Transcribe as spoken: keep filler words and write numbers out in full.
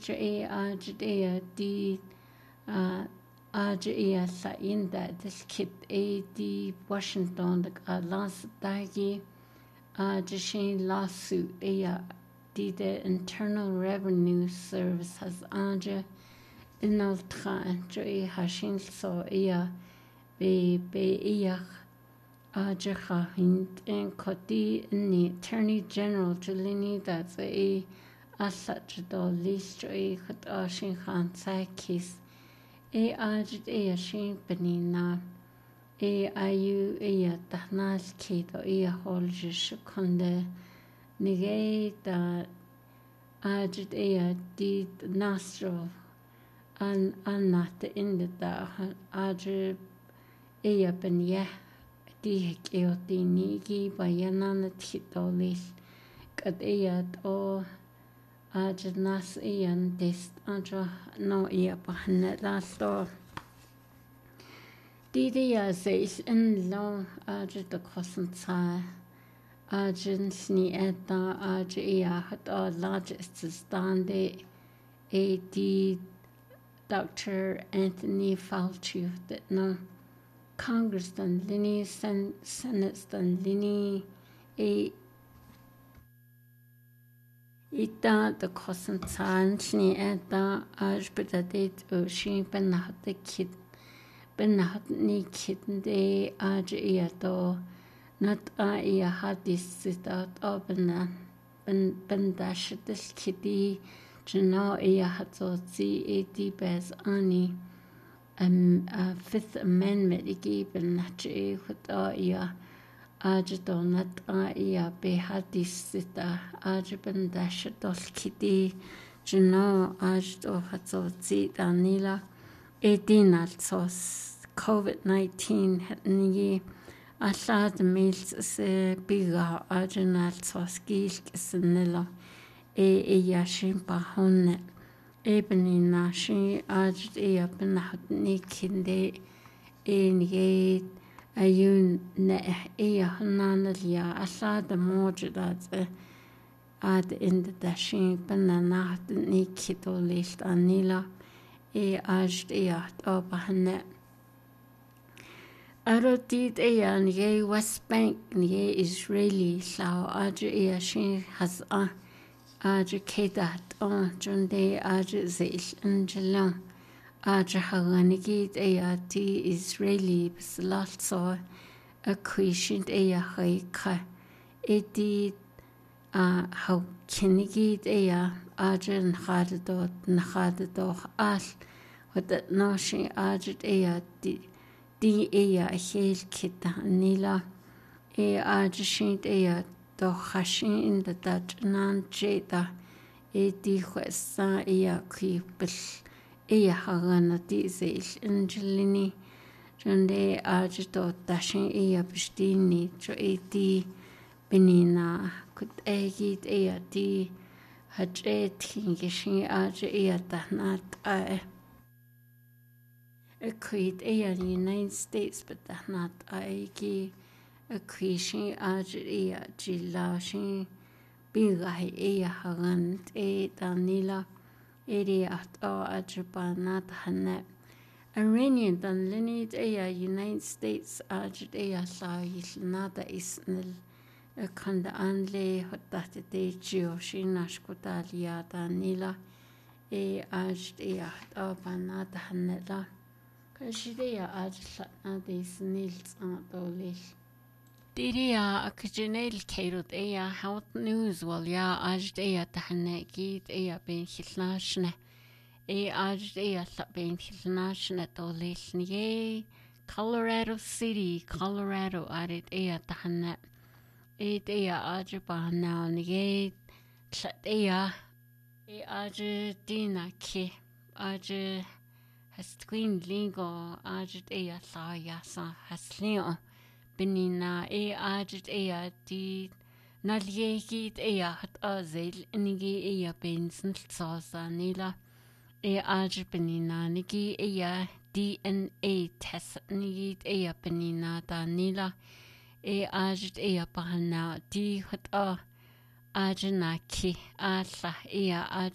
e ajde di ajde sa inda this kit a di Washington the last dagi ajshin lawsuit a di the Internal Revenue Service has anja inaltra jo hashin so a be be ia ajha hint in koti ni Attorney General Julini that's a asat do list a khat ashin khan sakis a ajid a shin benina a ayu a tahnas kito a holjish konde nige da ajid a di nastro an anat in the da ajid a benya di hekio nigi bayanan titolis kad a o ajid nas ian dist anja no ia pahanet lasto didi a seis in lo ajid the kosan ajid sni eta ajid ia hat a largest stande a d Doctor Anthony Fauci that no Congressman Lini Sen Senator Lini a Ita the kosan sni eta ajbetadet o shi benat the kid benat ni kid de aj to not a ia hadis sit out ben ben bendash this kitty jana ia hatso c eighty bes ani um uh, Fifth Amendment given that e khata ia ajdo nat a ia be hadis sita ajben dash dos kiti jana ajdo hatso ci danila eighteen sos COVID nineteen hatni asad mils se biga ajnal sos gil kisnela e e yashin bahonne ebni nashi ajd e benat ni kinde e ni ayun ne e hanalia asad mojudat ad in the dashin banana ni kito list anila e ajd e obahne arodid e ni West Bank ni Israeli sao aj e shin has a aj kedat on junde aj zil angelan aj haganigid e ti Israeli beslat so a quishint e haika e di a how kinigid e ajen haddo haddo al what that noshi aj e di di e hel kita nila e aj shint e do hashin in the Dutch nan jeda e di khwesa e kibel e hagana di zil angelini jonde aj do dashin e bistini jo e di benina kut egit e di hajet kingishin aj e tanat a a creed e United States but tanat a gi a creation aj e jilashin bigai e hagan e danila e at o ajbanat hanet Iranian dan linid e United States aj e la nada isnil a kanda anle hotat de geo shinashkutalia danila e aj e at o banat hanela kashidea aj la de snils adolil Diria akjenel kairut eya health news wal ya aj eya tahne git eya ben hilnashne e aj eya la ben hilnashne dolil ye Colorado City Colorado arit eya tahne e eya aj ba now ye tlat eya e aj dina ki aj has twin lingo aj eya la ya sa haslio benina e ajit e di naliegit e hat azel nigi e bensen tsosa nila e ajit benina nigi e D N A test nigi e benina da nila e ajit e bahana di hat a ajna ki alla e